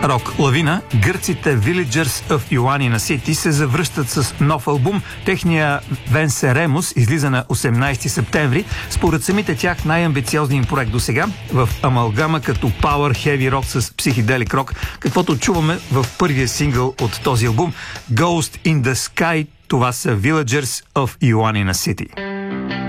Рок лавина, гърците Villagers of Ioannina City се завръщат с нов албум. Техния Venceremos излиза на 18 септември. Според самите тях най-амбициозният им проект до сега, в амалгама като Power Heavy Rock с Psychedelic Rock, каквото чуваме в първия сингъл от този албум Ghost in the Sky. Това са Villagers of Ioannina City.